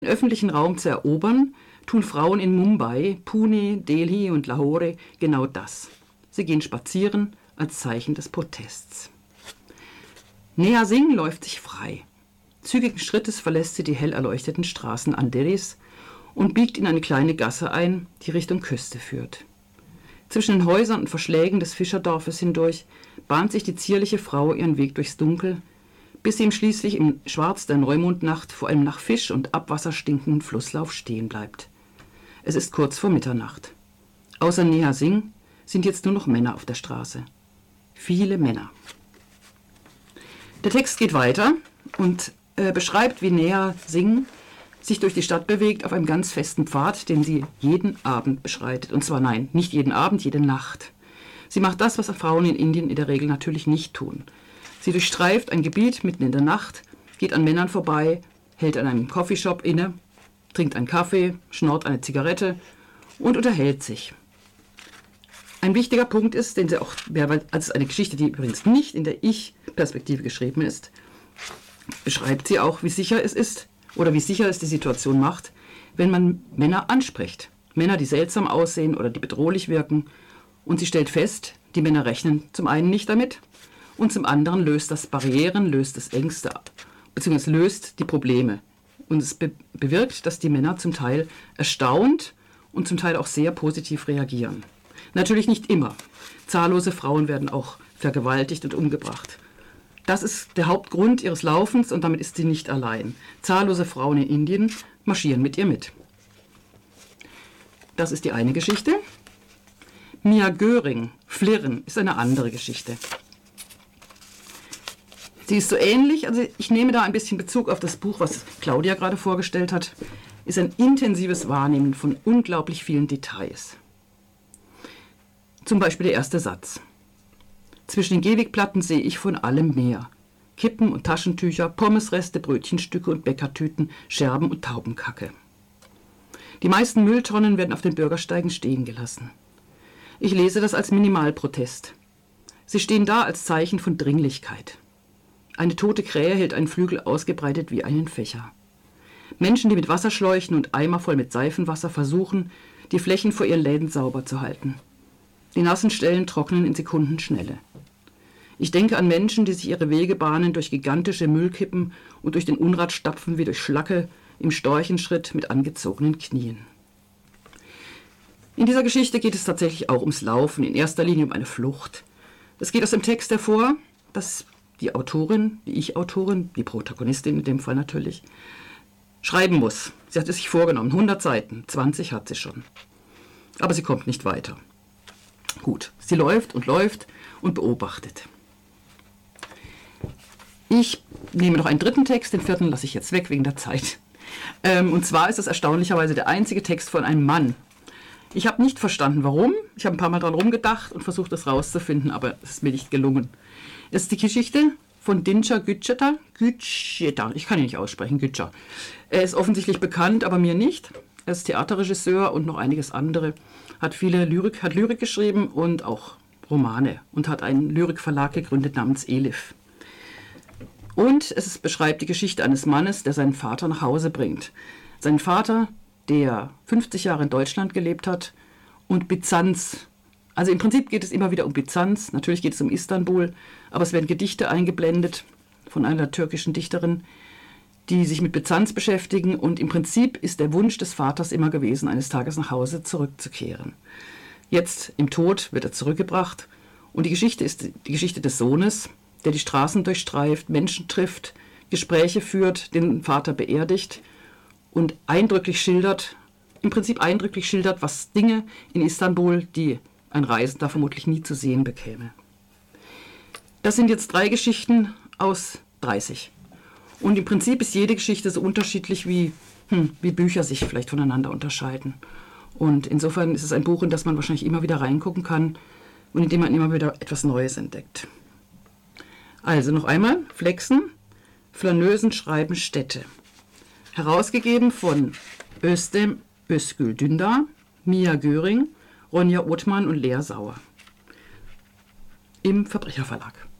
Den öffentlichen Raum zu erobern, tun Frauen in Mumbai, Pune, Delhi und Lahore genau das. Sie gehen spazieren als Zeichen des Protests. Neha Singh läuft sich frei. Zügigen Schrittes verlässt sie die hell erleuchteten Straßen Andhris und biegt in eine kleine Gasse ein, die Richtung Küste führt. Zwischen den Häusern und Verschlägen des Fischerdorfes hindurch bahnt sich die zierliche Frau ihren Weg durchs Dunkel, bis sie ihm schließlich im Schwarz der Neumondnacht vor einem nach Fisch und Abwasser stinkenden Flusslauf stehen bleibt. Es ist kurz vor Mitternacht. Außer Neha Singh sind jetzt nur noch Männer auf der Straße. Viele Männer. Der Text geht weiter und beschreibt, wie Neha Singh sich durch die Stadt bewegt auf einem ganz festen Pfad, den sie jeden Abend beschreitet. Und zwar nein, nicht jeden Abend, jede Nacht. Sie macht das, was Frauen in Indien in der Regel natürlich nicht tun. Sie durchstreift ein Gebiet mitten in der Nacht, geht an Männern vorbei, hält an einem Coffeeshop inne, trinkt einen Kaffee, schnort eine Zigarette und unterhält sich. Ein wichtiger Punkt ist, den sie auch, weil es eine Geschichte, die übrigens nicht in der Ich-Perspektive geschrieben ist, beschreibt sie auch, wie sicher es ist oder wie sicher es die Situation macht, wenn man Männer anspricht. Männer, die seltsam aussehen oder die bedrohlich wirken. Und sie stellt fest, die Männer rechnen zum einen nicht damit und zum anderen löst das Barrieren, löst das Ängste ab, beziehungsweise löst die Probleme. Und es bewirkt, dass die Männer zum Teil erstaunt und zum Teil auch sehr positiv reagieren. Natürlich nicht immer. Zahllose Frauen werden auch vergewaltigt und umgebracht. Das ist der Hauptgrund ihres Laufens und damit ist sie nicht allein. Zahllose Frauen in Indien marschieren mit ihr mit. Das ist die eine Geschichte. Mia Göring, Flirren, ist eine andere Geschichte. Sie ist so ähnlich, also ich nehme da ein bisschen Bezug auf das Buch, was Claudia gerade vorgestellt hat, ist ein intensives Wahrnehmen von unglaublich vielen Details. Zum Beispiel der erste Satz. Zwischen den Gehwegplatten sehe ich von allem mehr. Kippen und Taschentücher, Pommesreste, Brötchenstücke und Bäckertüten, Scherben und Taubenkacke. Die meisten Mülltonnen werden auf den Bürgersteigen stehen gelassen. Ich lese das als Minimalprotest. Sie stehen da als Zeichen von Dringlichkeit. Eine tote Krähe hält einen Flügel ausgebreitet wie einen Fächer. Menschen, die mit Wasserschläuchen und Eimer voll mit Seifenwasser versuchen, die Flächen vor ihren Läden sauber zu halten. Die nassen Stellen trocknen in Sekundenschnelle. Ich denke an Menschen, die sich ihre Wege bahnen durch gigantische Müllkippen und durch den Unrat stapfen wie durch Schlacke im Storchenschritt mit angezogenen Knien. In dieser Geschichte geht es tatsächlich auch ums Laufen, in erster Linie um eine Flucht. Es geht aus dem Text hervor, dass die Autorin, die Ich-Autorin, die Protagonistin in dem Fall natürlich, schreiben muss. Sie hat es sich vorgenommen, 100 Seiten, 20 hat sie schon. Aber sie kommt nicht weiter. Gut, sie läuft und beobachtet. Ich nehme noch einen dritten Text, den vierten lasse ich jetzt weg wegen der Zeit. Und zwar ist das erstaunlicherweise der einzige Text von einem Mann. Ich habe nicht verstanden, warum. Ich habe ein paar Mal dran rumgedacht und versucht, das rauszufinden, aber es ist mir nicht gelungen. Das ist die Geschichte von Dinscher Gütscheta. Ich kann ihn nicht aussprechen, Gütscher. Er ist offensichtlich bekannt, aber mir nicht. Er ist Theaterregisseur und noch einiges andere. Hat Lyrik geschrieben und auch Romane und hat einen Lyrikverlag gegründet namens Elif. Und es beschreibt die Geschichte eines Mannes, der seinen Vater nach Hause bringt. Sein Vater, der 50 Jahre in Deutschland gelebt hat und Byzanz. Also im Prinzip geht es immer wieder um Byzanz, natürlich geht es um Istanbul, aber es werden Gedichte eingeblendet von einer türkischen Dichterin, die sich mit Byzanz beschäftigen und im Prinzip ist der Wunsch des Vaters immer gewesen, eines Tages nach Hause zurückzukehren. Jetzt im Tod wird er zurückgebracht und die Geschichte ist die Geschichte des Sohnes, der die Straßen durchstreift, Menschen trifft, Gespräche führt, den Vater beerdigt und eindrücklich schildert, was Dinge in Istanbul, die ein Reisender vermutlich nie zu sehen bekäme. Das sind jetzt 3 Geschichten aus 30. Und im Prinzip ist jede Geschichte so unterschiedlich, wie Bücher sich vielleicht voneinander unterscheiden. Und insofern ist es ein Buch, in das man wahrscheinlich immer wieder reingucken kann und in dem man immer wieder etwas Neues entdeckt. Also noch einmal, Flexen, Flaneusen schreiben Städte. Herausgegeben von Özlem Özgül Dündar, Mia Göring, Ronja Othmann und Lea Sauer. Im Verbrecherverlag.